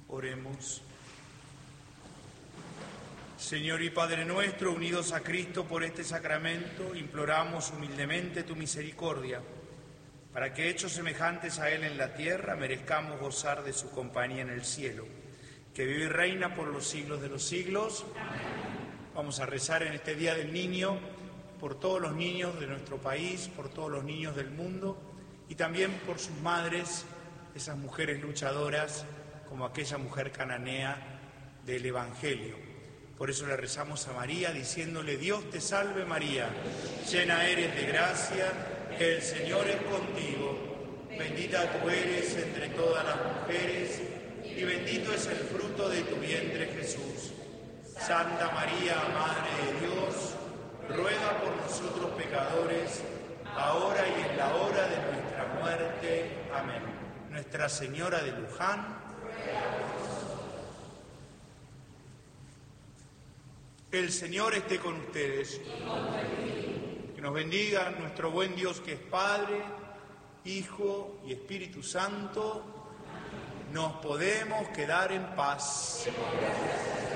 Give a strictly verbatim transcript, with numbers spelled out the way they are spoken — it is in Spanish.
Oremos. Señor y Padre nuestro, unidos a Cristo por este sacramento, imploramos humildemente tu misericordia, para que, hechos semejantes a Él en la tierra, merezcamos gozar de su compañía en el cielo, que vive y reina por los siglos de los siglos. Amén. Vamos a rezar en este Día del Niño por todos los niños de nuestro país, por todos los niños del mundo, y también por sus madres, esas mujeres luchadoras, como aquella mujer cananea del Evangelio. Por eso le rezamos a María, diciéndole: Dios te salve María, llena eres de gracia, el Señor es contigo, bendita tú eres entre todas las mujeres, y bendito es el fruto de tu vientre Jesús. Santa María, Madre de Dios, ruega por nosotros pecadores, ahora y en la hora de nuestra muerte. Amén. Nuestra Señora de Luján, el Señor esté con ustedes. Que nos bendiga nuestro buen Dios, que es Padre, Hijo y Espíritu Santo. Nos podemos quedar en paz.